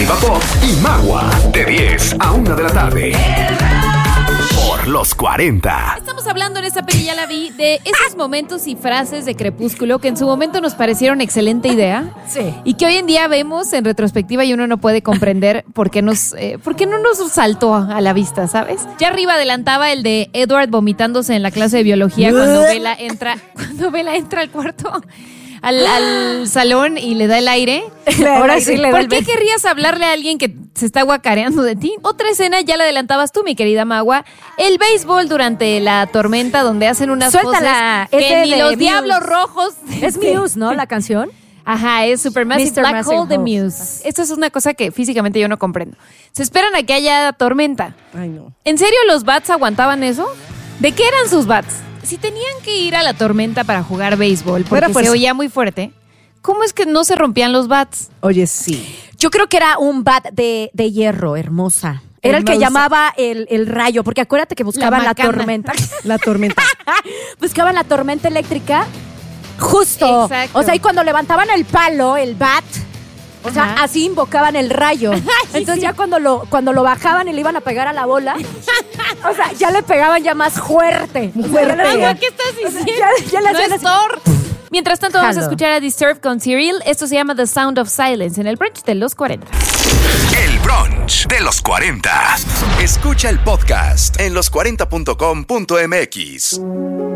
Diva Pop y Magua, de 10 a 1 de la tarde. Por los 40. Estamos hablando en esta peli, ya la vi, de esos momentos y frases de Crepúsculo que en su momento nos parecieron excelente idea. Sí. Y que hoy en día vemos en retrospectiva y uno no puede comprender por qué no nos saltó a la vista, ¿sabes? Ya arriba adelantaba el de Edward vomitándose en la clase de biología cuando Bella entra al cuarto. Al salón y le da el aire. Ahora sí le da ¿Por qué querrías hablarle a alguien que se está guacareando de ti? Otra escena, ya la adelantabas tú, mi querida Magua. El béisbol durante la tormenta, donde hacen unas Suéltala, cosas que es ni de los Muse. Diablos Rojos. Es Muse, ¿no? La canción. Ajá, es Supermassive Mr. Black Massive Hole de Hole. Muse. Esto es una cosa que físicamente yo no comprendo. Se esperan a que haya tormenta. Ay, no. ¿En serio los bats aguantaban eso? ¿De qué eran sus bats? Si tenían que ir a la tormenta para jugar béisbol porque Bueno, pues, se oía muy fuerte, ¿cómo es que no se rompían los bats? Oye, sí. Yo creo que era un bat de hierro, hermosa. Era el que Hermosa. llamaba el rayo, porque acuérdate que buscaban la macana. tormenta. La tormenta. Buscaban la tormenta eléctrica justo. Exacto. O sea, y cuando levantaban el palo, el bat, o sea, Ajá. así invocaban el rayo. Entonces ya cuando lo bajaban y le iban a pegar a la bola, o sea, ya le pegaban ya más fuerte. Fuerte. Magua, ¿qué estás diciendo? Ya le No hacían es así. Thor. Mientras tanto, vamos a Jalo. escuchar a Disturbed con Cyril. Esto se llama The Sound of Silence en el brunch de los 40. El brunch de los 40. Escucha el podcast en los40.com.mx.